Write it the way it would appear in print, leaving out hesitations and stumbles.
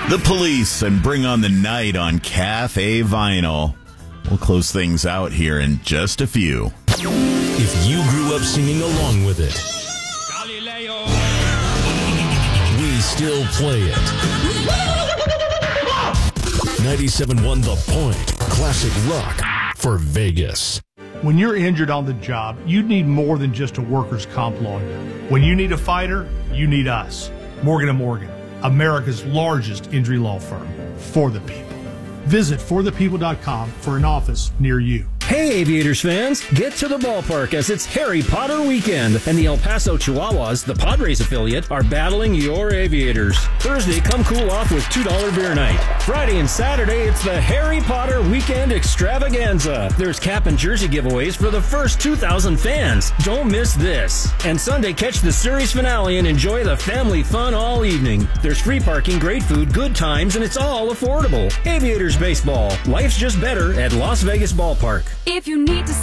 The Police and Bring on the Night on Cafe Vinyl. We'll close things out here in just a few. If you grew up singing along with it, Galileo, we still play it. 97.1 The Point, classic rock for Vegas. When you're injured on the job, you need more than just a workers' comp lawyer. When you need a fighter, you need us. Morgan & Morgan, America's largest injury law firm. For the people. Visit forthepeople.com for an office near you. Hey, Aviators fans, get to the ballpark as it's Harry Potter weekend, and the El Paso Chihuahuas, the Padres affiliate, are battling your Aviators. Thursday, come cool off with $2 beer night. Friday and Saturday, it's the Harry Potter weekend extravaganza. There's cap and jersey giveaways for the first 2,000 fans. Don't miss this. And Sunday, catch the series finale and enjoy the family fun all evening. There's free parking, great food, good times, and it's all affordable. Aviators baseball. Life's just better at Las Vegas Ballpark. If you need to